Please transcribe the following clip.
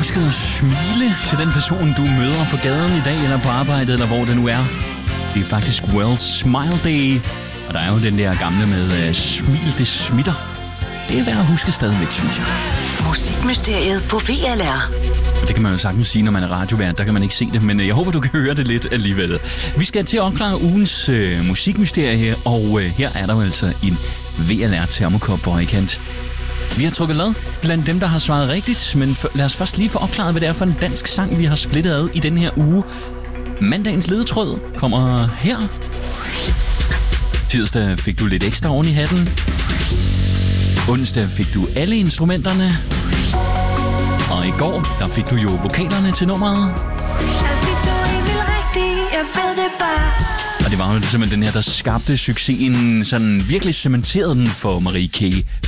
husket at smile til den person, du møder på gaden i dag, eller på arbejdet, eller hvor det nu er. Det er faktisk World Smile Day, og der er jo den der gamle med smil, det smitter. Det er værd at huske stadigvæk, synes jeg. Musikmysteriet på VLR. Det kan man jo sagtens sige, når man er radiovært. Der kan man ikke se det, men jeg håber, du kan høre det lidt alligevel. Vi skal til at opklare ugens musikmysterie, og her er der jo altså en VLR termokop på højkant. Vi har trukket lod blandt dem, der har svaret rigtigt, men lad os først lige få opklaret, hvad det er for en dansk sang, vi har splittet ad i den her uge. Mandagens ledetråd kommer her. Tirsdag fik du lidt ekstra oven i hatten. Onsdag fik du alle instrumenterne. Og i går, der fik du jo vokalerne til nummeret. Og det var jo simpelthen den her, der skabte succesen, sådan virkelig cementerede den for Marie K.